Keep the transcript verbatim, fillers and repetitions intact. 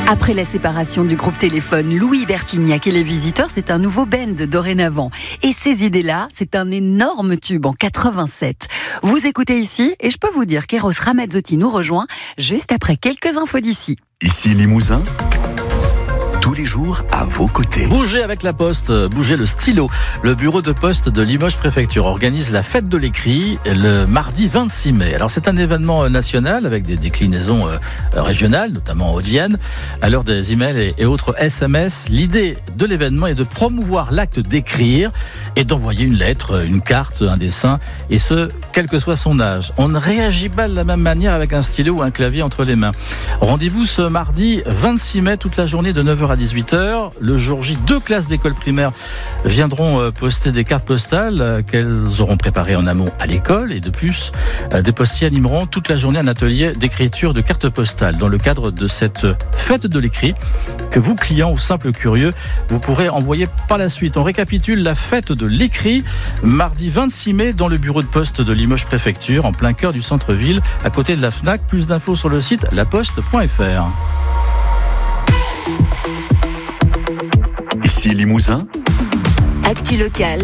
Après la séparation du groupe Téléphone, Louis Bertignac et les Visiteurs, c'est un nouveau band dorénavant. Et ces idées-là, c'est un énorme tube en quatre-vingt-sept. Vous écoutez ici, et je peux vous dire qu'Eros Ramazzotti nous rejoint juste après quelques infos d'ici. Ici Limousin, tous les jours à vos côtés. Bougez avec la poste, bougez le stylo. Le bureau de poste de Limoges Préfecture organise la fête de l'écrit le mardi vingt-six mai. Alors c'est un événement national avec des déclinaisons régionales, notamment en Haute-Vienne. À l'heure des emails et autres S M S, l'idée de l'événement est de promouvoir l'acte d'écrire et d'envoyer une lettre, une carte, un dessin, et ce, quel que soit son âge. On ne réagit pas de la même manière avec un stylo ou un clavier entre les mains. Rendez-vous ce mardi vingt-six mai, toute la journée de neuf heures à dix-huit heures. Le jour J, deux classes d'école primaire viendront poster des cartes postales qu'elles auront préparées en amont à l'école. Et de plus, des postiers animeront toute la journée un atelier d'écriture de cartes postales. Dans le cadre de cette fête de l'écrit, que vous, clients ou simples curieux, vous pourrez envoyer par la suite. On récapitule la fête de l'écrit, mardi vingt-six mai, dans le bureau de poste de Limoges Préfecture, en plein cœur du centre-ville, à côté de la Fnac. Plus d'infos sur le site laposte point f r. Ici Limousin, Actu local